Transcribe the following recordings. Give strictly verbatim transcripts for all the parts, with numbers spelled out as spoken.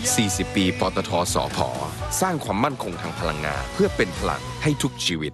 สี่สิบ ปีปตท.สผ.สร้างความมั่นคงทางพลังงานเพื่อเป็นพลังให้ทุกชีวิต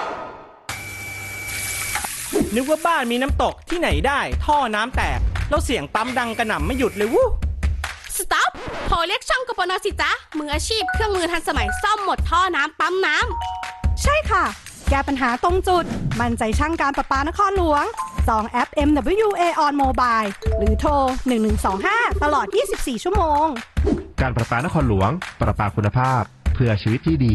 นึกว่าบ้านมีน้ำตกที่ไหนได้ท่อน้ำแตกแล้วเสียงปั๊มดังกระหน่ำไม่หยุดเลยวู้ Stop โทรเรียกช่างกปน.สิจ๊ะมืออาชีพเครื่องมือทันสมัยซ่อมหมดท่อน้ำปั๊มน้ำใช่ค่ะแก้ปัญหาตรงจุดมั่นใจช่างการประปานครหลวงจองแอป เอ็ม ดับเบิลยู เอ on Mobile หรือโทรหนึ่งหนึ่งสองห้าตลอดยี่สิบสี่ชั่วโมงการประปานครหลวงประปาคุณภาพเพื่อชีวิตที่ดี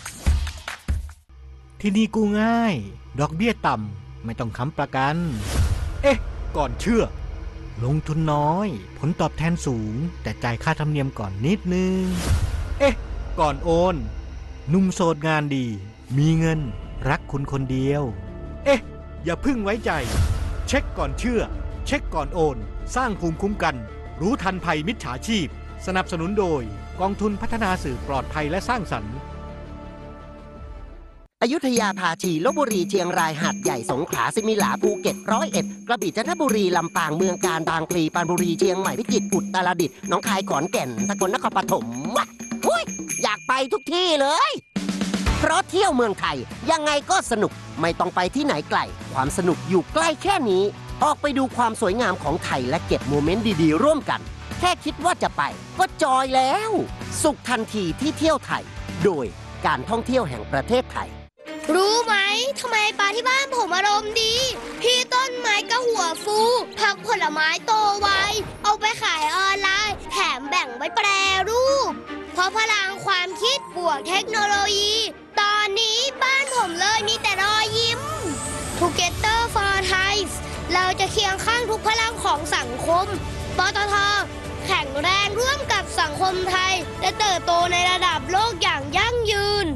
ที่นี่กู้ง่ายดอกเบี้ยต่ำไม่ต้องค้ำประกันเอ๊ะก่อนเชื่อลงทุนน้อยผลตอบแทนสูงแต่จ่ายค่าธรรมเนียมก่อนนิดนึงเอ๊ะก่อนโอนหนุ่มโสดงานดีมีเงินรักคุณคนเดียวเอ๊ะอย่าพึ่งไว้ใจเช็คก่อนเชื่อเช็คก่อนโอนสร้างภูมิคุ้มกันรู้ทันภัยมิจฉาชีพสนับสนุนโดยกองทุนพัฒนาสื่อปลอดภัยและสร้างสรรค์อยุธยาภาชีลพบุรีเชียงรายหาดใหญ่สงขลาสิมิลาภูเก็ตร้อยเอ็ดกระบี่จันทบุรีลำปางเมืองกาญบางพลีปรานบุรีเชียงใหม่พิจิตรอุตรดิตถ์หนองคายขอนแก่นสกลนครปฐมวะหุ้ยอยากไปทุกที่เลยเพราะเที่ยวเมืองไทยยังไงก็สนุกไม่ต้องไปที่ไหนไกลความสนุกอยู่ใกล้แค่นี้ออกไปดูความสวยงามของไทยและเก็บโมเมนต์ดีๆร่วมกันแค่คิดว่าจะไปก็จอยแล้วสุขทันทีที่เที่ยวไทยโดยการท่องเที่ยวแห่งประเทศไทยรู้ไหมทำไมปลาที่บ้านผมอารมณ์ดีพี่ต้นไม้ก็หัวฟูผักผลไม้โตไวเอาไปขายออนไลน์แถมแบ่งไว้แปรรูปเพราะพลังความคิดบวกเทคโนโลยีตอนนี้บ้านผมเลยมีแต่รอยยิ้ม Together for Thai เราจะเคียงข้างทุกพลังของสังคมปตท.แข็งแรงร่วมกับสังคมไทยและเติบโตในระดับโลกอย่างยั่งยืน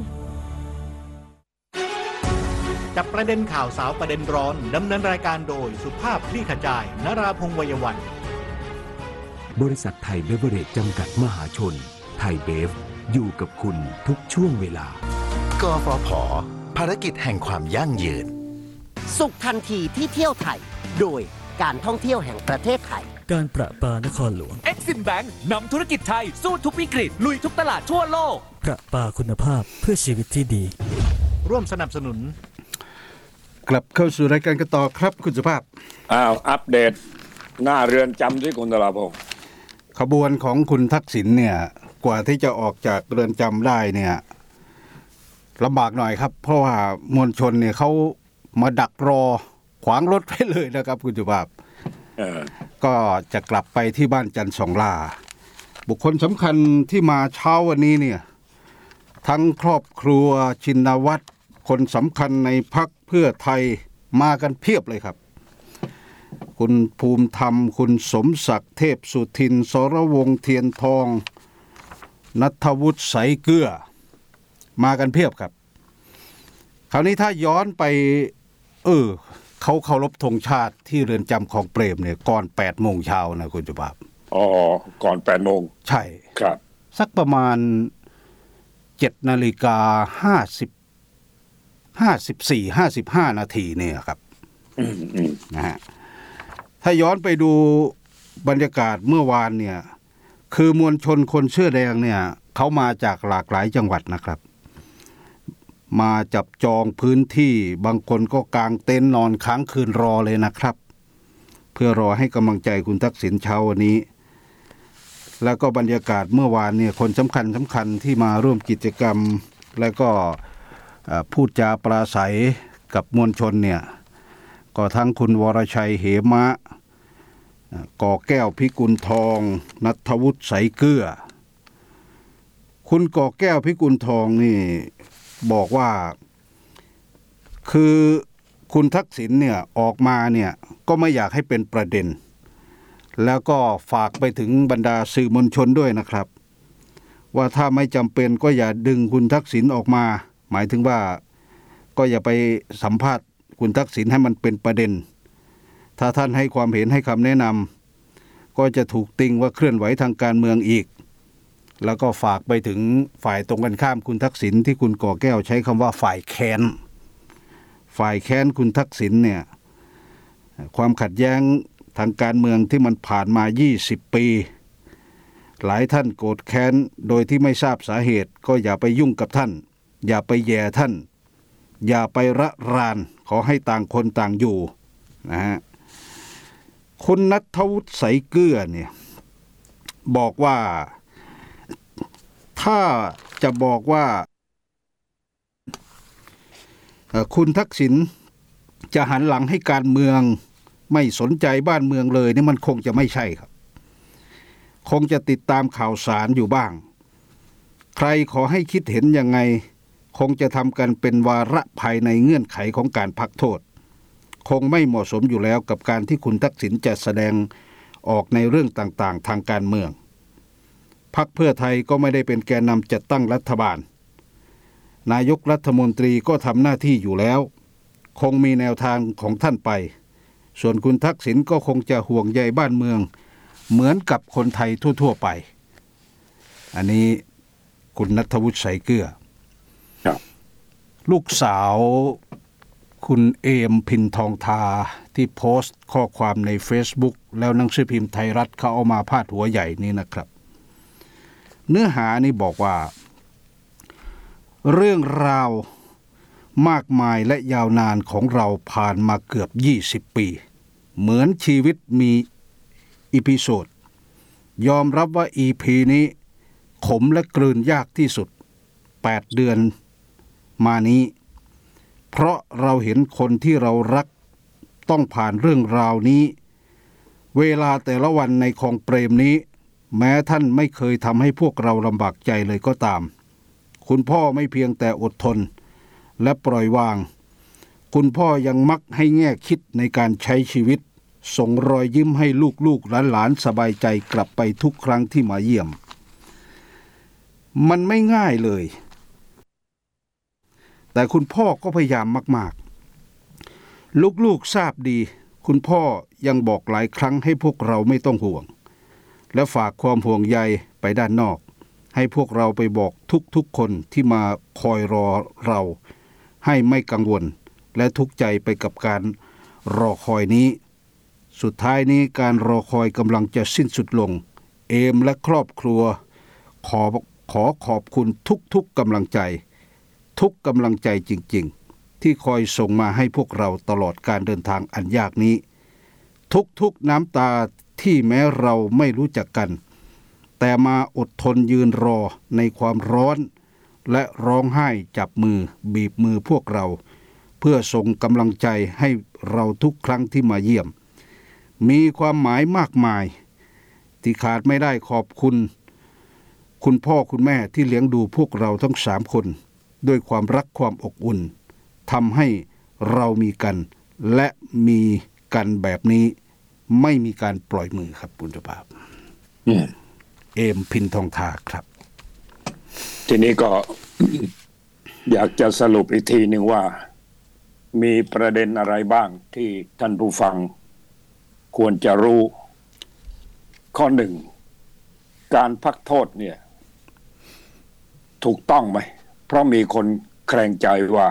จับประเด็นข่าวสาวประเด็นร้อนดำเนินรายการโดยสุภาพคลี่ขจายนราพงษ์ วัยวันบริษัทไทยเบเวอเรจจำกัดมหาชนไทยเบฟอยู่กับคุณทุกช่วงเวลากฟผ.ภารกิจแห่งความยั่งยืนสุขทันทีที่เที่ยวไทยโดยการท่องเที่ยวแห่งประเทศไทยการประปานครหลวง Exim Bank นำธุรกิจไทยสู้ทุกวิกฤตลุยทุกตลาดทั่วโลกประปาคุณภาพเพื่อชีวิตที่ดีร่วมสนับสนุนกลับเข้าสู่รายการกันต่อครับคุณสุภาพอ้าวอัปเดตหน้าเรือนจำที่คุณตลาพงศ์ขบวนของคุณทักษิณเนี่ยกว่าที่จะออกจากเรือนจำได้เนี่ยลำบากหน่อยครับเพราะว่ามวลชนเนี่ยเขามาดักรอขวางรถไปเลยนะครับคุณสุภาพก็จะกลับไปที่บ้านจันทร์สองล่าบุคคลสำคัญที่มาเช้าวันนี้เนี่ยทั้งครอบครัวชินวัตรคนสำคัญในพรรคเพื่อไทยมากันเพียบเลยครับคุณภูมิธรรมคุณสมศักดิ์เทพสุทินสรวงศ์เทียนทองณัฐวุฒิใสเกลือมากันเพียบครับคราวนี้ถ้าย้อนไปเออเขาเคารพธงชาติที่เรือนจำของเปรมเนี่ยก่อนแปดโมงเช้านะคุณจุภาพอ๋อก่อนแปดโมงใช่ครับสักประมาณเจ็ดนาฬิกาห้าสิบห้าสิบสี่ห้าสิบห้านาทีเนี่ยครับนะฮะถ้าย้อนไปดูบรรยากาศเมื่อวานเนี่ยคือมวลชนคนเสื้อแดงเนี่ยเขามาจากหลากหลายจังหวัดนะครับมาจับจองพื้นที่บางคนก็กางเต็นท์นอนค้างคืนรอเลยนะครับเพื่อรอให้กำลังใจคุณทักษิณเช้าวันนี้แล้วก็บรรยากาศเมื่อวานเนี่ยคนสำคัญสำคัญที่มาร่วมกิจกรรมแล้วก็พูดจาปราศัยกับมวลชนเนี่ยก็ทั้งคุณวรชัยเหมะก่อแก้วพิกุลทองณัฐวุฒิใสเกลือคุณก่อแก้วพิกุลทองนี่บอกว่าคือคุณทักษิณเนี่ยออกมาเนี่ยก็ไม่อยากให้เป็นประเด็นแล้วก็ฝากไปถึงบรรดาสื่อมวลชนด้วยนะครับว่าถ้าไม่จำเป็นก็อย่าดึงคุณทักษิณออกมาหมายถึงว่าก็อย่าไปสัมภาษณ์คุณทักษิณให้มันเป็นประเด็นถ้าท่านให้ความเห็นให้คำแนะนำก็จะถูกติงว่าเคลื่อนไหวทางการเมืองอีกแล้วก็ฝากไปถึงฝ่ายตรงกันข้ามคุณทักษิณที่คุณก่อแก้วใช้คำว่าฝ่ายแค้นฝ่ายแค้นคุณทักษิณเนี่ยความขัดแย้งทางการเมืองที่มันผ่านมายี่สิบปีหลายท่านโกรธแค้นโดยที่ไม่ทราบสาเหตุก็อย่าไปยุ่งกับท่านอย่าไปแย่ท่านอย่าไประรานขอให้ต่างคนต่างอยู่นะฮะคุณณัฐวุฒิใสเกลือเนี่ยบอกว่าถ้าจะบอกว่าคุณทักษิณจะหันหลังให้การเมืองไม่สนใจบ้านเมืองเลยนี่มันคงจะไม่ใช่ครับคงจะติดตามข่าวสารอยู่บ้างใครขอให้คิดเห็นยังไงคงจะทำกันเป็นวาระภายในเงื่อนไขของการพักโทษคงไม่เหมาะสมอยู่แล้วกับการที่คุณทักษิณจะแสดงออกในเรื่องต่างๆทางการเมืองพรรคเพื่อไทยก็ไม่ได้เป็นแกนนำจัดตั้งรัฐบาลนายกรัฐมนตรีก็ทำหน้าที่อยู่แล้วคงมีแนวทางของท่านไปส่วนคุณทักษิณก็คงจะห่วงใยบ้านเมืองเหมือนกับคนไทยทั่วๆไปอันนี้คุณณัฐวุฒิใสเกลือลูกสาวคุณเอมพินทองทาที่โพสต์ข้อความใน Facebook แล้วหนังสือพิมพ์ไทยรัฐเขาเอามาพาดหัวใหญ่นี่นะครับเนื้อหานี่บอกว่าเรื่องราวมากมายและยาวนานของเราผ่านมาเกือบยี่สิบปีเหมือนชีวิตมีอีพิโซดยอมรับว่า อี พี นี้ขมและกลืนยากที่สุดแปดเดือนมานี้เพราะเราเห็นคนที่เรารักต้องผ่านเรื่องราวนี้เวลาแต่ละวันในคลองเปรมนี้แม้ท่านไม่เคยทำให้พวกเราลำบากใจเลยก็ตามคุณพ่อไม่เพียงแต่อดทนและปล่อยวางคุณพ่อยังมักให้แง่คิดในการใช้ชีวิตส่งรอยยิ้มให้ลูกๆหลานๆสบายใจกลับไปทุกครั้งที่มาเยี่ยมมันไม่ง่ายเลยแต่คุณพ่อก็พยายามมากๆลูกๆทราบดีคุณพ่อยังบอกหลายครั้งให้พวกเราไม่ต้องห่วงและฝากความห่วงใยไปด้านนอกให้พวกเราไปบอกทุกๆคนที่มาคอยรอเราให้ไม่กังวลและทุกข์ใจไปกับการรอคอยนี้สุดท้ายนี้การรอคอยกำลังจะสิ้นสุดลงเอมและครอบครัวขอขอขอบคุณทุกๆกำลังใจทุกกำลังใจจริงๆที่คอยส่งมาให้พวกเราตลอดการเดินทางอันยากนี้ทุกๆน้ำตาที่แม้เราไม่รู้จักกันแต่มาอดทนยืนรอในความร้อนและร้องไห้จับมือบีบมือพวกเราเพื่อส่งกำลังใจให้เราทุกครั้งที่มาเยี่ยมมีความหมายมากมายที่ขาดไม่ได้ขอบคุณคุณพ่อคุณแม่ที่เลี้ยงดูพวกเราทั้งสามคนด้วยความรักความอบอุ่นทำให้เรามีกันและมีกันแบบนี้ไม่มีการปล่อยมือครับคุณเจ้าภาพเอมพินทองทาครับทีนี้ก็ อยากจะสรุปอีกทีหนึ่งว่ามีประเด็นอะไรบ้างที่ท่านผู้ฟังควรจะรู้ข้อหนึ่งการพักโทษเนี่ยถูกต้องไหมเพราะมีคนแคลงใจว่า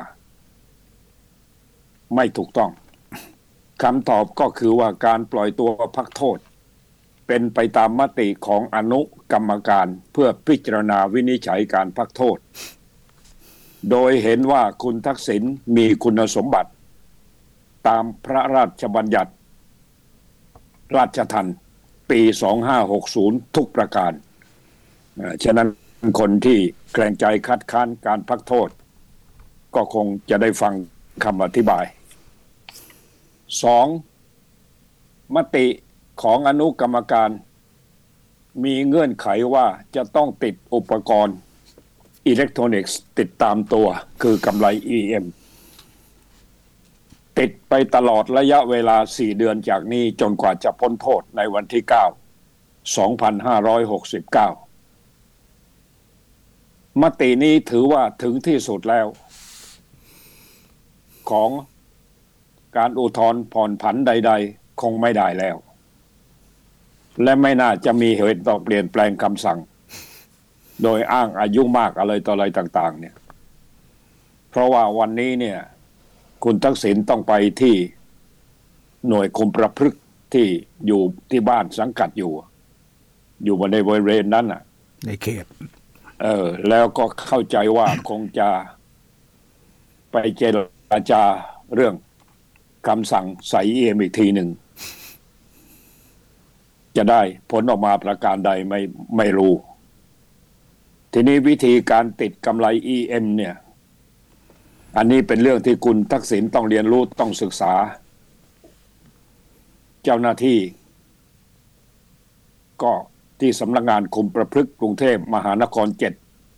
ไม่ถูกต้องคำตอบก็คือว่าการปล่อยตัวพักโทษเป็นไปตามมติของอนุกรรมการเพื่อพิจารณาวินิจฉัยการพักโทษโดยเห็นว่าคุณทักษิณมีคุณสมบัติตามพระราชบัญญัติราชทัณฑ์ปีสองพันห้าร้อยหกสิบทุกประการฉะนั้นคนที่แคลงใจคัดค้านการพักโทษก็คงจะได้ฟังคำอธิบายสองมติของอนุกรรมการมีเงื่อนไขว่าจะต้องติดอุปกรณ์อิเล็กทรอนิกส์ติดตามตัวคือกำไร อี เอ็ม ติดไปตลอดระยะเวลาสี่เดือนจากนี้จนกว่าจะพ้นโทษในวันที่เก้า สองพันห้าร้อยหกสิบเก้ามตินี้ถือว่าถึงที่สุดแล้วของการอุทธรณ์ผ่อนผันใดๆคงไม่ได้แล้วและไม่น่าจะมีเหตุต้องเปลี่ยนแปลงคำสั่งโดยอ้างอายุมากอะไรต่ออะไรต่างๆเนี่ยเพราะว่าวันนี้เนี่ยคุณทักษิณต้องไปที่หน่วยคุมประพฤติที่อยู่ที่บ้านสังกัดอยู่อยู่ในบริเวณนั้นน่ะในเขตเออแล้วก็เข้าใจว่าคงจะไปเจรจาเรื่องคำสั่งใส่ อี เอ็ม อีกทีหนึ่งจะได้ผลออกมาประการใดไม่ไม่รู้ทีนี้วิธีการติดกำไร อี เอ็ม เนี่ยอันนี้เป็นเรื่องที่คุณทักษิณต้องเรียนรู้ต้องศึกษาเจ้าหน้าที่ก็ที่สำนักงานคุมประพฤติกรุงเทพมหานครเจ็ด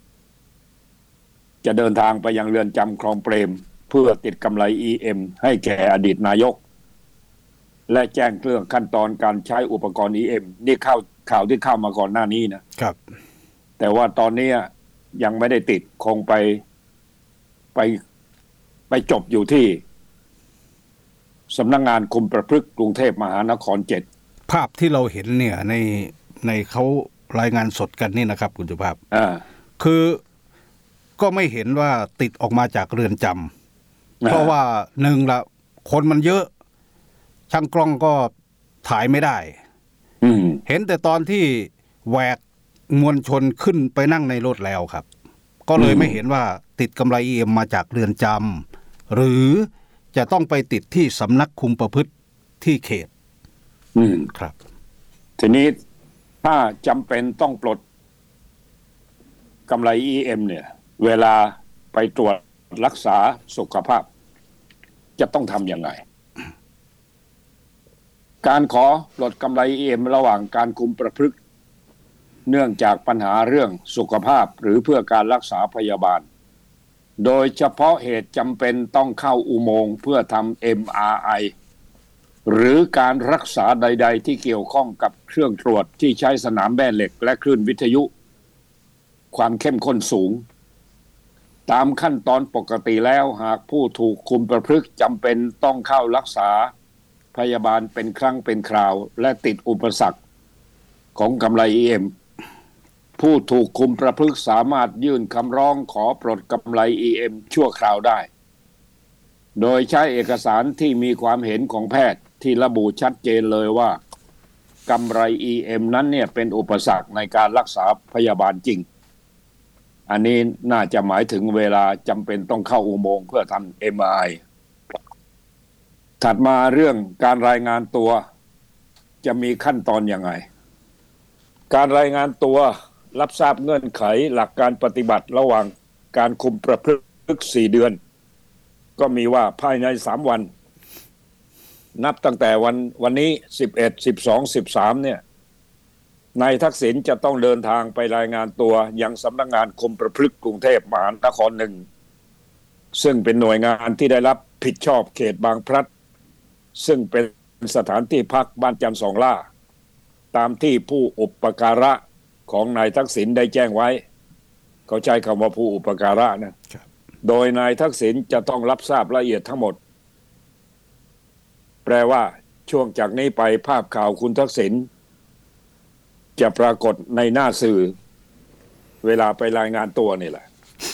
จะเดินทางไปยังเรือนจำคลองเปรมเพื่อติดกำไร อี เอ็ม ให้แก่อดีตนายกและแจ้งเรื่องขั้นตอนการใช้อุปกรณ์ อี เอ็ม นี่ข่าวข่าวที่เข้ามาก่อนหน้านี้นะครับแต่ว่าตอนนี้ยังไม่ได้ติดคงไปไปไปจบอยู่ที่สำนักงานคุมประพฤติกรุงเทพมหานครเจ็ดภาพที่เราเห็นเนี่ยในในเขารายงานสดกันนี่นะครับคุณสุภาพอ่าคือก็ไม่เห็นว่าติดออกมาจากเรือนจำเพราะว่าหนึ่งละคนมันเยอะช่างกล้องก็ถ่ายไม่ได้เห็นแต่ตอนที่แหวกมวลชนขึ้นไปนั่งในรถแล้วครับก็เลยไม่เห็นว่าติดกำไร อี เอ็ม มาจากเรือนจำหรือจะต้องไปติดที่สำนักคุมประพฤติที่เขตอืมครับทีนี้ถ้าจำเป็นต้องปลดกำไร อี เอ็ม เนี่ยเวลาไปตรวจรักษาสุขภาพจะต้องทำยังไงการขอปลดกำไร อี เอ็ม ระหว่างการคุมประพฤติเนื่องจากปัญหาเรื่องสุขภาพหรือเพื่อการรักษาพยาบาลโดยเฉพาะเหตุจำเป็นต้องเข้าอุโมงค์เพื่อทำ เอ็ม อาร์ ไอ หรือการรักษาใดๆที่เกี่ยวข้องกับเครื่องตรวจที่ใช้สนามแม่เหล็กและคลื่นวิทยุความเข้มข้นสูงตามขั้นตอนปกติแล้วหากผู้ถูกคุมประพฤติจำเป็นต้องเข้ารักษาพยาบาลเป็นครั้งเป็นคราวและติดอุปสรรคของกำไร อี เอ็ม ผู้ถูกคุมประพฤติสามารถยื่นคำร้องขอปลดกำไร อี เอ็ม ชั่วคราวได้โดยใช้เอกสารที่มีความเห็นของแพทย์ที่ระบุชัดเจนเลยว่ากำไร อี เอ็ม นั้นเนี่ยเป็นอุปสรรคในการรักษาพยาบาลจริงอันนี้น่าจะหมายถึงเวลาจำเป็นต้องเข้าอุโมงค์เพื่อทำ เอ็ม อาร์ ไอ ถัดมาเรื่องการรายงานตัวจะมีขั้นตอนยังไงการรายงานตัวรับทราบเงื่อนไขหลักการปฏิบัติระหว่างการคุมประพฤติสี่เดือนก็มีว่าภายในสามวันนับตั้งแต่วันวันนี้สิบเอ็ด สิบสอง สิบสามเนี่ยนายทักษิณจะต้องเดินทางไปรายงานตัวยังสำนักงานคุมประพฤติกรุงเทพมหานครหนึ่งซึ่งเป็นหน่วยงานที่ได้รับผิดชอบเขตบางพลัดซึ่งเป็นสถานที่พักบ้านจันทร์สองล่าตามที่ผู้อุปการะของนายทักษิณได้แจ้งไว้เขาใช้คำว่าผู้อุปการะนะโดยนายทักษิณจะต้องรับทราบรายละเอียดทั้งหมดแปลว่าช่วงจากนี้ไปภาพข่าวคุณทักษิณจะปรากฏในหน้าสื่อเวลาไปรายงานตัวนี่แหละ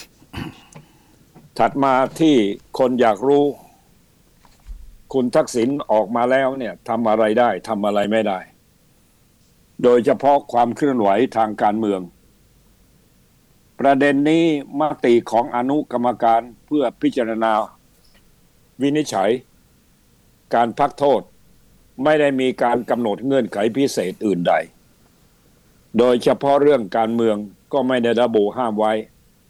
ถัดมาที่คนอยากรู้คุณทักษิณออกมาแล้วเนี่ยทำอะไรได้ทำอะไรไม่ได้โดยเฉพาะความเคลื่อนไหวทางการเมืองประเด็นนี้มติของอนุกรรมการเพื่อพิจารณาวินิจฉัยการพักโทษไม่ได้มีการกำหนดเงื่อนไขพิเศษอื่นใดโดยเฉพาะเรื่องการเมืองก็ไม่ได้ระบุห้ามไว้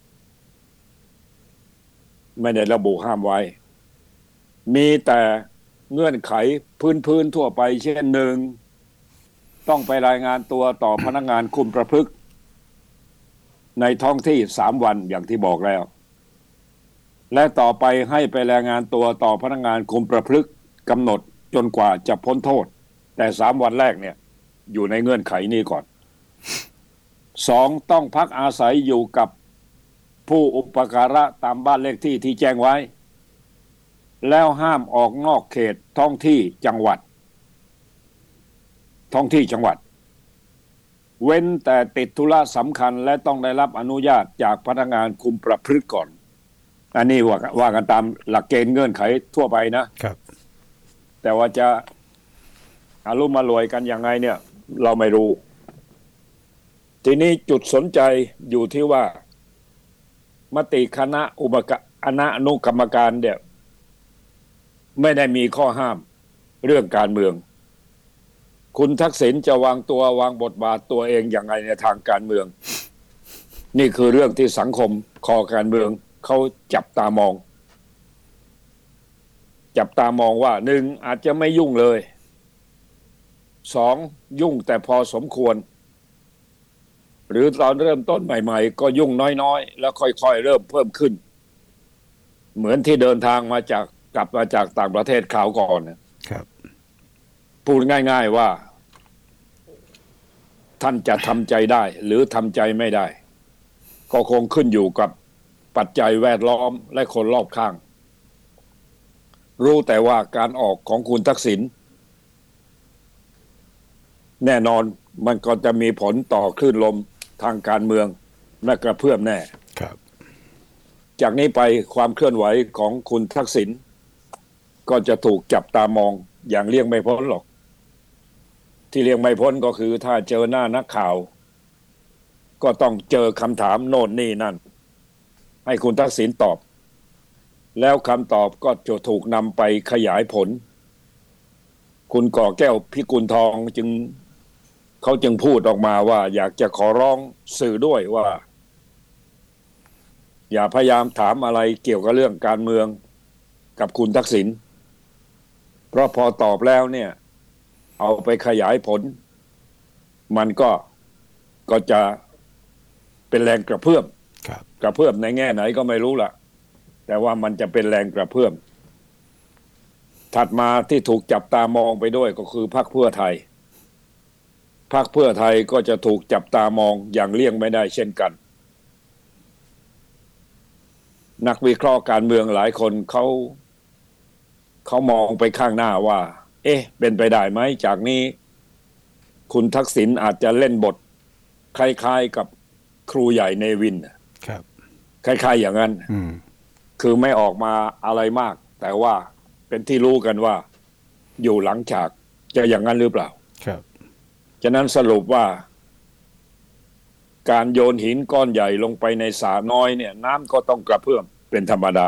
ไม่ได้ระบุห้ามไว้มีแต่เงื่อนไขพื้นๆทั่วไปเช่นหนึ่งต้องไปรายงานตัวต่อพนักงานคุมประพฤติในท้องที่สามวันอย่างที่บอกแล้วและต่อไปให้ไปรายงานตัวต่อพนักงานคุมประพฤติกำหนดจนกว่าจะพ้นโทษแต่สามวันแรกเนี่ยอยู่ในเงื่อนไขนี้ก่อนสองต้องพักอาศัยอยู่กับผู้อุปการะตามบ้านเลขที่ที่แจ้งไว้แล้วห้ามออกนอกเขตท้องที่จังหวัดท้องที่จังหวัดเว้นแต่ติดธุระสำคัญและต้องได้รับอนุญาตจากพนักงานคุมประพฤติก่อนอันนี้ว่าว่ากันตามหลักเกณฑ์เงื่อนไขทั่วไปนะครับแต่ว่าจะอารุ่มอร่วยกันยังไงเนี่ยเราไม่รู้ทีนี้จุดสนใจอยู่ที่ว่ามติคณะอุปกอณอนุกรรมการเนี่ยไม่ได้มีข้อห้ามเรื่องการเมืองคุณทักษิณจะวางตัววางบทบาทตัวเองอย่างไรในทางการเมืองนี่คือเรื่องที่สังคมคอการเมืองเขาจับตามองจับตามองว่าหนึ่งอาจจะไม่ยุ่งเลยสองยุ่งแต่พอสมควรหรือตอนเริ่มต้นใหม่ๆก็ยุ่งน้อยๆแล้วค่อยๆเริ่มเพิ่มขึ้นเหมือนที่เดินทางมาจากกลับมาจากต่างประเทศคราวก่อนนะครับพูดง่ายๆว่าท่านจะทำใจได้หรือทำใจไม่ได้ก็คงขึ้นอยู่กับปัจจัยแวดล้อมและคนรอบข้างรู้แต่ว่าการออกของคุณทักษิณแน่นอนมันก็จะมีผลต่อคลื่นลมทางการเมืองและกระเพื่อมแน่ครับจากนี้ไปความเคลื่อนไหวของคุณทักษิณก็จะถูกจับตามองอย่างเลี่ยงไม่พ้นหรอกที่เลี่ยงไม่พ้นก็คือถ้าเจอหน้านักข่าวก็ต้องเจอคำถามโน่นนี่นั่นให้คุณทักษิณตอบแล้วคำตอบก็จะถูกนำไปขยายผลคุณก่อแก้วพิกุลทองจึงเขาจึงพูดออกมาว่าอยากจะขอร้องสื่อด้วยว่าอย่าพยายามถามอะไรเกี่ยวกับเรื่องการเมืองกับคุณทักษิณเพราะพอตอบแล้วเนี่ยเอาไปขยายผลมันก็ก็จะเป็นแรงกระเพื่อมกระเพื่อมในแง่ไหนก็ไม่รู้ล่ะแต่ว่ามันจะเป็นแรงกระเพื่อมถัดมาที่ถูกจับตามองไปด้วยก็คือพรรคเพื่อไทยพรรคเพื่อไทยก็จะถูกจับตามองอย่างเลี่ยงไม่ได้เช่นกันนักวิเคราะห์การเมืองหลายคนเขาเขามองไปข้างหน้าว่าเอ๊ะเป็นไปได้ไหมจากนี้คุณทักษิณอาจจะเล่นบทคล้ายๆกับครูใหญ่เนวินครับคล้ายๆอย่างนั้นคือไม่ออกมาอะไรมากแต่ว่าเป็นที่รู้กันว่าอยู่หลังฉากจะอย่างนั้นหรือเปล่าครับฉะนั้นสรุปว่าการโยนหินก้อนใหญ่ลงไปในสระน้อยเนี่ยน้ำก็ต้องกระเพื่อมเป็นธรรมดา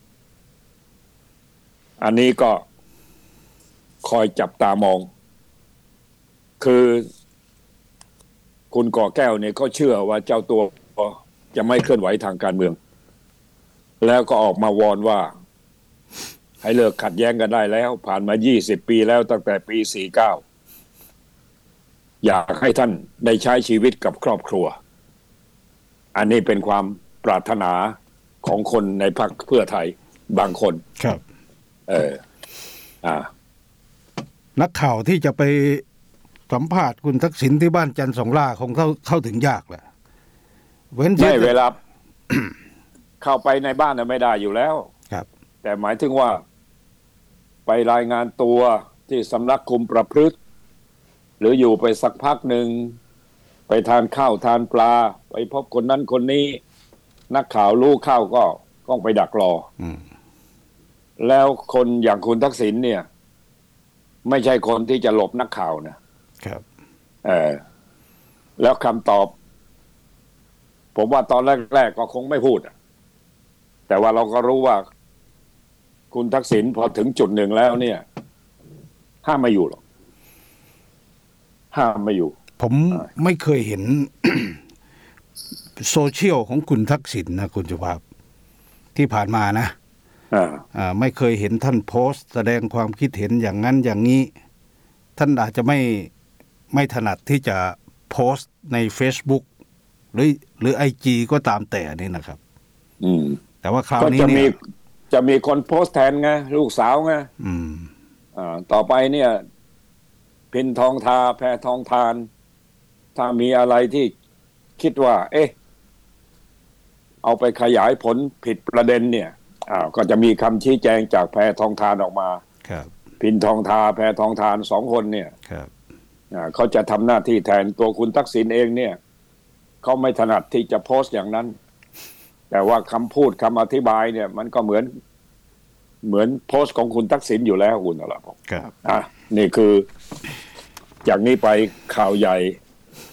อันนี้ก็คอยจับตามองคือคุณก่อแก้วเนี่ยเขาเชื่อว่าเจ้าตัวจะไม่เคลื่อนไหวทางการเมืองแล้วก็ออกมาวอนว่าให้เลิกขัดแย้งกันได้แล้วผ่านมายี่สิบปีแล้วตั้งแต่ปีสี่สิบเก้าอยากให้ท่านได้ใช้ชีวิตกับครอบครัวอันนี้เป็นความปรารถนาของคนในพรรคเพื่อไทยบางคนครับเอออ่านักข่าวที่จะไปสัมภาษณ์คุณทักษิณที่บ้านจันทร์สองล่าคงเข้าเข้าถึงยากแหละเว้นแต่เวลาเข้าไปในบ้านน่ะไม่ได้อยู่แล้วครับแต่หมายถึงว่าไปรายงานตัวที่สำนักคุมประพฤติหรืออยู่ไปสักพักหนึ่งไปทานข้าวทานปลาไปพบคนนั้นคนนี้นักข่าวรู้เข้าก็ต้องไปดักรอแล้วคนอย่างคุณทักษิณเนี่ยไม่ใช่คนที่จะหลบนักข่าวนะครับเออแล้วคำตอบผมว่าตอนแรกๆก็คงไม่พูดแต่ว่าเราก็รู้ว่าคุณทักษิณพอถึงจุดหนึ่งแล้วเนี่ยห้ามไม่อยู่หรอกห้ามไม่อยู่ผมไม่เคยเห็น โซเชียลของคุณทักษิณนะคุณสุภาพที่ผ่านมานะอ่าไม่เคยเห็นท่านโพสต์แสดงความคิดเห็นอย่างนั้นอย่างนี้ท่านอาจจะไม่ไม่ถนัดที่จะโพสต์ใน Facebook หรือหรือ ไอ จี ก็ตามแต่นี่นะครับอืมแต่ว่าคราวนี้เนี่ยจะมีคนโพสต์แทนไงลูกสาวไงอืมอ่าต่อไปเนี่ยพินทองทาแพทองทานถ้ามีอะไรที่คิดว่าเอ๊ะเอาไปขยายผลผิดประเด็นเนี่ยอ่าก็จะมีคำชี้แจงจากแพทองทานออกมาครับพินทองทาแพทองทานสองคนเนี่ยครับอ่าเขาจะทำหน้าที่แทนตัวคุณทักษิณเองเนี่ยเขาไม่ถนัดที่จะโพสต์อย่างนั้นแต่ว่าคำพูดคำอธิบายเนี่ยมันก็เหมือนเหมือนโพสต์ของคุณทักษิณอยู่แล้วคุณอะไรผมครับอ่ะนี่คือจากนี้ไปข่าวใหญ่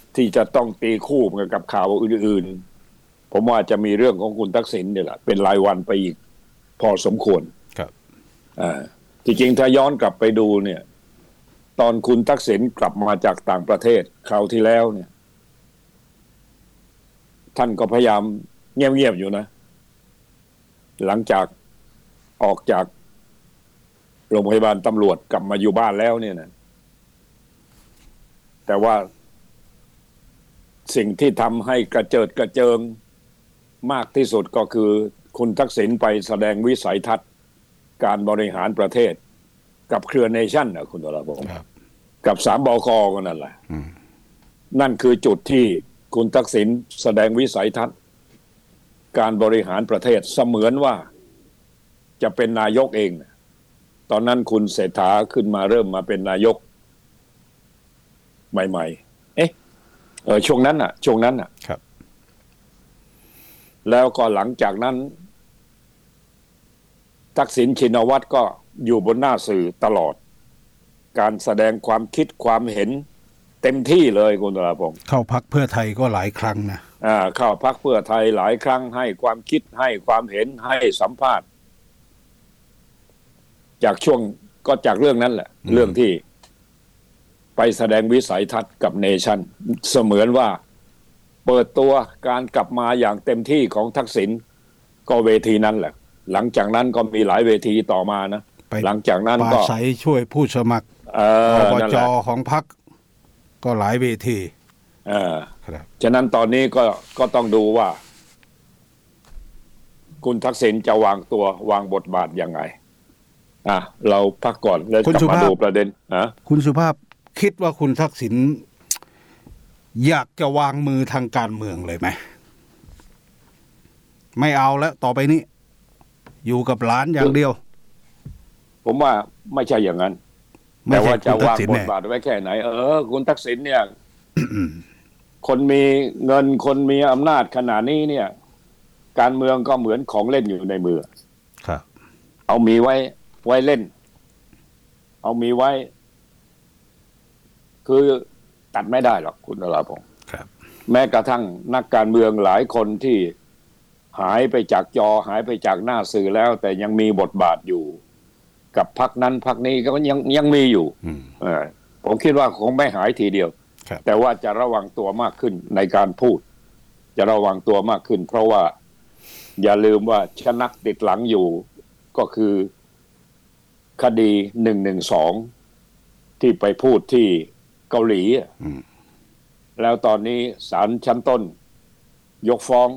ที่จะต้องตีคู่กับข่าวอื่นๆผมว่าจะมีเรื่องของคุณทักษิณเนี่ยแหละเป็นรายวันไปอีกพอสมควรครับอ่าจริงๆถ้าย้อนกลับไปดูเนี่ยตอนคุณทักษิณกลับมาจากต่างประเทศคราวที่แล้วเนี่ยท่านก็พยายามเงียบๆอยู่นะหลังจากออกจากโรงพยาบาลตำรวจกลับมาอยู่บ้านแล้วเนี่ยนะแต่ว่าสิ่งที่ทำให้กระเจิดกระเจิงมากที่สุดก็คือคุณทักษิณไปแสดงวิสัยทัศน์การบริหารประเทศกับเครือเนชั่นนะคุณตระพงศ์กับสามบก.ก็นั่นแหละนั่นคือจุดที่คุณทักษิณแสดงวิสัยทัศน์การบริหารประเทศเสมือนว่าจะเป็นนายกเองตอนนั้นคุณเศรษฐาขึ้นมาเริ่มมาเป็นนายกใหม่ๆเอ๊ะเออช่วงนั้นน่ะช่วงนั้นน่ะครับแล้วก็หลังจากนั้นทักษิณชินวัตรก็อยู่บนหน้าสื่อตลอดการแสดงความคิดความเห็นเต็มที่เลยคุณตระพงศ์เข้าพรรคเพื่อไทยก็หลายครั้งนะอ่าเข้าพรรคเพื่อไทยหลายครั้งให้ความคิดให้ความเห็นให้สัมภาษณ์จากช่วงก็จากเรื่องนั้นแหละเรื่องที่ไปแสดงวิสัยทัศน์กับเนชั่นเสมือนว่าเปิดตัวการกลับมาอย่างเต็มที่ของทักษิณก็เวทีนั้นแหละหลังจากนั้นก็มีหลายเวทีต่อมานะหลังจากนั้นก็ปราศัยช่วยผู้สมัครอบจ.ของพรรคก็หลายเวทีเออครับฉะนั้นตอนนี้ก็ก็ต้องดูว่าคุณทักษิณจะวางตัววางบทบาทยังไงอ่ะเราพักก่อนแล้วกลับมาดูประเด็นนะคุณสุภาพคิดว่าคุณทักษิณอยากจะวางมือทางการเมืองเลยไหมไม่เอาแล้วต่อไปนี้อยู่กับหลานอย่างเดียวผมว่าไม่ใช่อย่างนั้นแต่ว่าจะวางบทบาทไว้แค่ไหนเออคุณทักษิณเนี่ย คนมีเงินคนมีอำนาจขนาดนี้เนี่ยการเมืองก็เหมือนของเล่นอยู่ในมือครับเอามีไว้ไว้เล่นเอามีไว้คือตัดไม่ได้หรอกคุณนราพงศ์ครับแม้กระทั่งนักการเมืองหลายคนที่หายไปจากจอหายไปจากหน้าสื่อแล้วแต่ยังมีบทบาทอยู่กับพรรคนั้นพรรคนี้ก็ยังยังมีอยู่เออผมคิดว่าคงไม่หายทีเดียวแต่ว่าจะระวังตัวมากขึ้นในการพูดจะระวังตัวมากขึ้นเพราะว่าอย่าลืมว่าชนักติดหลังอยู่ก็คือคดีหนึ่งหนึ่งสองที่ไปพูดที่เกาหลีแล้วตอนนี้ศาลชั้นต้นยกฟ้อง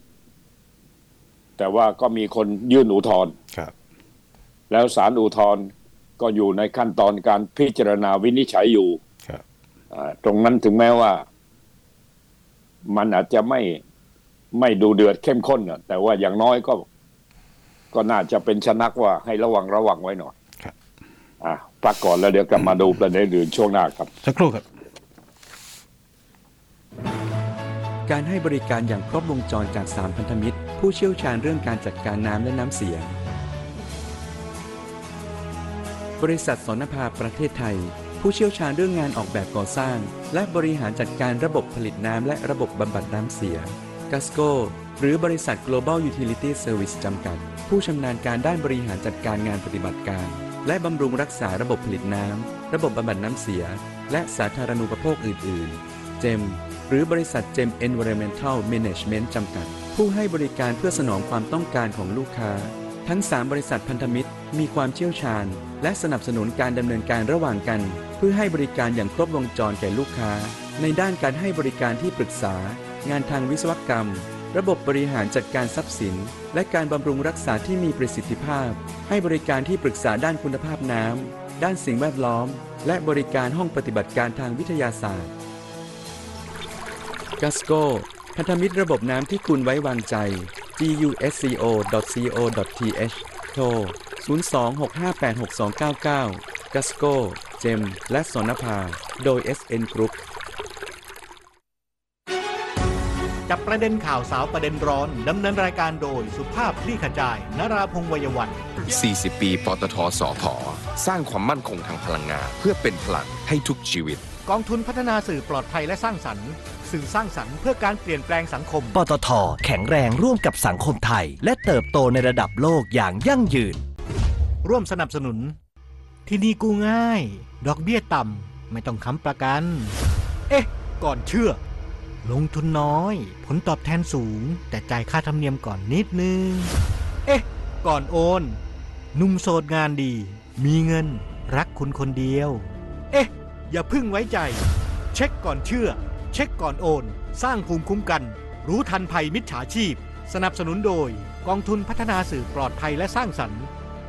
แต่ว่าก็มีคนยื่นอุทธรณ์แล้วศาลอุทธรณ์ก็อยู่ในขั้นตอนการพิจารณาวินิจฉัยอยู่ตรงนั้นถึงแม้ว่ามันอาจจะไม่ไม่ดูเดือดเข้มข้นนะแต่ว่าอย่างน้อยก็ก็น่าจะเป็นชนักว่าให้ระวังระวังไว้หน่อยอ่ะพักก่อนแล้วเดี๋ยวกลับมาดูประเด็นอื่นช่วงหน้าครับสักครู่ครับการให้บริการอย่างครบวงจรจากสามพันธมิตรผู้เชี่ยวชาญเรื่องการจัดการน้ำและน้ำเสียบริษัทสนภาประเทศไทยผู้เชี่ยวชาญเรื่องงานออกแบบก่อสร้างและบริหารจัดการระบบผลิตน้ำและระบบบำบัดน้ำเสีย กัสโก หรือบริษัท Global Utility Service จำกัดผู้ชำนาญการด้านบริหารจัดการงานปฏิบัติการและบำรุงรักษาระบบผลิตน้ำระบบบำบัดน้ำเสียและสาธารณูปโภคอื่นๆ เจม หรือบริษัท เจม Environmental Management จำกัดผู้ให้บริการเพื่อสนองความต้องการของลูกค้าทั้งสามบริษัทพันธมิตรมีความเชี่ยวชาญและสนับสนุนการดำเนินการระหว่างกันเพื่อให้บริการอย่างครบวงจรแก่ลูกค้าในด้านการให้บริการที่ปรึกษางานทางวิศวกรรมระบบบริหารจัดการทรัพย์สินและการบำรุงรักษาที่มีประสิทธิภาพให้บริการที่ปรึกษาด้านคุณภาพน้ำด้านสิ่งแวดล้อมและบริการห้องปฏิบัติการทางวิทยาศาสตร์ กัสโก พันธมิตรระบบน้ำที่คุณไว้วางใจ จี ยู เอส ซี โอ ดอท ซี โอ ดอท ที เอช โทร ศูนย์ สอง หก ห้า แปด หก สอง เก้า เก้า กัสโก เจม และสนภาโดย เอส เอ็น Group จับประเด็นข่าวสาวประเด็นร้อนดำเนินรายการโดยสุภาพคลี่ขจายนราพงษ์วัยวัฒน์สี่สิบ ปีปตทสผ.สร้างความมั่นคงทางพลังงานเพื่อเป็นพลังให้ทุกชีวิตกองทุนพัฒนาสื่อปลอดภัยและสร้างสรรค์สื่อสร้างสรรค์เพื่อการเปลี่ยนแปลงสังคมปตท.แข็งแรงร่วมกับสังคมไทยและเติบโตในระดับโลกอย่างยั่งยืนร่วมสนับสนุนที่นี่กู้ง่ายดอกเบี้ยต่ำไม่ต้องค้ำประกันเอ๊ะก่อนเชื่อลงทุนน้อยผลตอบแทนสูงแต่จ่ายค่าธรรมเนียมก่อนนิดนึงเอ๊ะก่อนโอนหนุ่มโสดงานดีมีเงินรักคุณคนเดียวเอ๊ะอย่าพึ่งไว้ใจเช็คก่อนเชื่อเช็คก่อนโอนสร้างภูมิคุ้มกันรู้ทันภัยมิจฉาชีพสนับสนุนโดยกองทุนพัฒนาสื่อปลอดภัยและสร้างสรรค์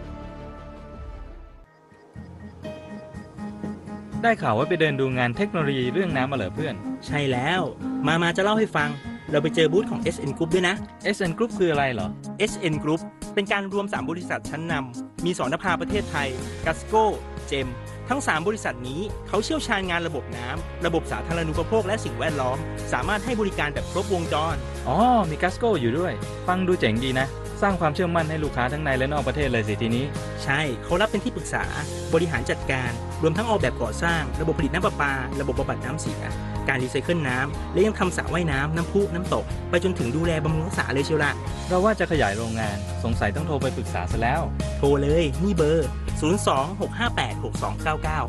ได้ข่าวว่าไปเดินดูงานเทคโนโลยีเรื่องน้ำมาเหรอเพื่อนใช่แล้วมามาจะเล่าให้ฟังเราไปเจอบูธของ เอส เอ็น Group ด้วยนะเอส เอ็น Group คืออะไรเหรอเอส เอ็น Group เป็นการรวมสามบริษัทชั้นนำมีสองนภาประเทศไทย Gasco เจม ทั้งสามบริษัทนี้เขาเชี่ยวชาญงานระบบน้ำระบบสาธารณูปโภคและสิ่งแวดล้อมสามารถให้บริการแบบครบวงจรอ๋อมี Gasco อยู่ด้วยฟังดูเจ๋งดีนะสร้างความเชื่อมั่นให้ลูกค้าทั้งในและนอกประเทศเลยสิทีนี้ใช่เขารับเป็นที่ปรึกษาบริหารจัดการรวมทั้งออกแบบก่อสร้างระบบผลิตน้ำประปาระบบบำบัดน้ำเสียการรีไซเคิลน้ำและยังทำสระว่ายน้ำน้ำพุน้ำตกไปจนถึงดูแลบำรุงรักษาเลยเชียวล่ะเราว่าจะขยายโรงงานสงสัยต้องโทรไปปรึกษาซะแล้วโทรเลยนี่เบอร์ศูนย์ สอง หก ห้า แปด หก สอง เก้า เก้า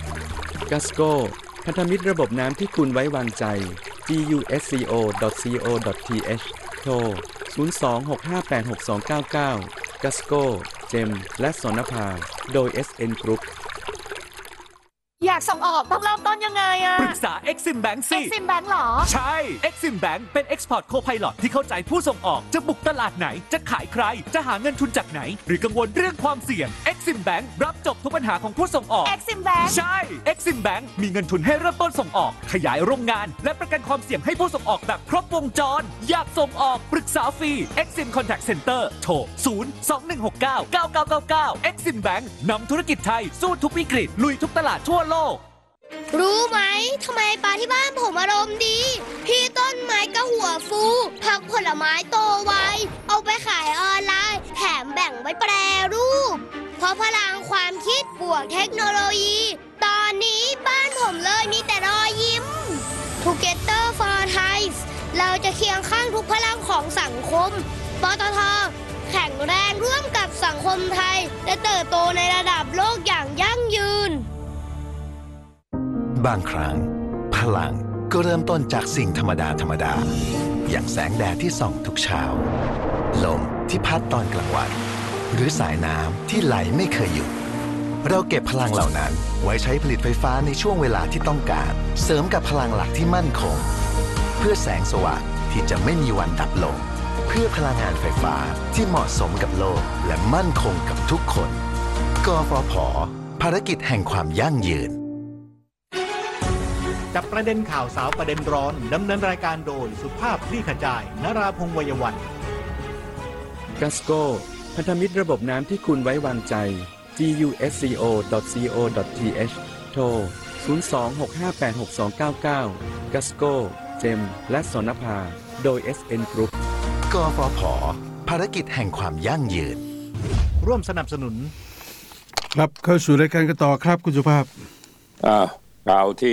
Gasco พันธมิตรระบบน้ำที่คุณไว้วางใจ จี ยู เอส ซี โอ ดอท ซี โอ ดอท ที เอช โทรศูนย์ สอง หก ห้า แปด หก สอง เก้า เก้า Gasco เจม และสนภาโดย เอส เอ็น Group อยากส่งออกต้องเริ่มต้นยังไงอะปรึกษา Exim Bank สิ Exim Bank หรอใช่ Exim Bank เป็น Export Co-Pilot ที่เข้าใจผู้ส่งออกจะบุกตลาดไหนจะขายใครจะหาเงินทุนจากไหนหรือกังวลเรื่องความเสี่ยง Exim Bank รับจบทุกปัญหาของผู้ส่งออก Exim Bank ใช่ Exim Bank มีเงินทุนให้เริ่มต้นส่งออกขยายโรงงานและประกันความเสี่ยงให้ผู้ส่งออกแบบครบวงจรอยากส่งออกปรึกษาฟรี Exim Contact Center โทรศูนย์ สอง หนึ่ง หก เก้า เก้า เก้า เก้า เก้า Exim Bank นำธุรกิจไทยสู้ทุกวิกฤตลุยทุกตลาดทั่วโลกรู้ไหมทำไมปลาที่บ้านผมอารมณ์ดีพี่ต้นไม้ก็หัวฟูผักผลไม้โตไวเอาไปขายออนไลน์แถมแบ่งไว้แปรรูปเพราะพลังความคิดบวกเทคโนโลยีตอนนี้บ้านผมเลยมีแต่รอยยิ้ม Together for Thai เราจะเคียงข้างทุกพลังของสังคมปตท.แข็งแรงร่วมกับสังคมไทยและเติบโตในระดับโลกอย่างยั่งยืนบางครั้งพลังก็เริ่มต้นจากสิ่งธรรมดาธรรมดาอย่างแสงแดดที่ส่องทุกเช้าลมที่พัดตอนกลางวันหรือสายน้ำที่ไหลไม่เคยหยุดเราเก็บพลังเหล่านั้นไว้ใช้ผลิตไฟฟ้าในช่วงเวลาที่ต้องการเสริมกับพลังหลักที่มั่นคงเพื่อแสงสว่างที่จะไม่มีวันดับลงเพื่อพลังงานไฟฟ้าที่เหมาะสมกับโลกและมั่นคงกับทุกคนกฟผ.ภารกิจแห่งความยั่งยืนจับประเด็นข่าวสาวประเด็นร้อนดำเนินรายการโดยสุภาพคลี่ขจายนราพงษ์ วัยวัน Gasco พันธมิตรระบบน้ำที่คุณไว้วางใจ จี ยู เอส ซี โอ ดอท ซี โอ ดอท ที เอช โทรศูนย์ สอง หก ห้า แปด หก สอง เก้า เก้า Gasco เจม และสนภาโดย เอส เอ็น Group กฟผ.ภารกิจแห่งความยั่งยืนร่วมสนับสนุนครับเข้าสู่รายการกันต่อครับคุณสุภาพอ่าข่าวที่